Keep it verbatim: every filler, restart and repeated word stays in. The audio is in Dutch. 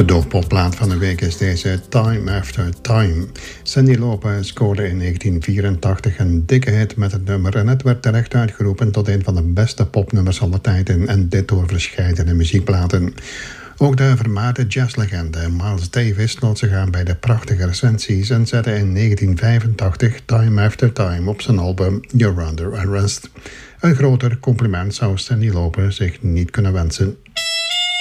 De doofpopplaat van de week is deze Time After Time. Cyndi Lauper scoorde in negentien vierentachtig een dikke hit met het nummer en het werd terecht uitgeroepen tot een van de beste popnummers aller tijden en dit door verscheidene muziekplaten. Ook de vermaarde jazzlegende Miles Davis sloot zich aan bij de prachtige recensies en zette in negentien vijfentachtig Time After Time op zijn album You're Under Arrest. Een groter compliment zou Cyndi Lauper zich niet kunnen wensen.